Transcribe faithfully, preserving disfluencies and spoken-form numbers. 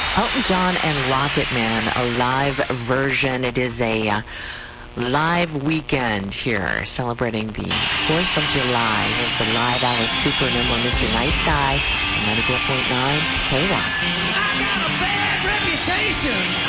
Elton John and Rocket Man, a live version. It is a uh, live weekend here celebrating the fourth of July. Here's the live Alice Cooper and Emma, Mister Nice Guy, ninety-four point nine K-Rock. I got a bad reputation.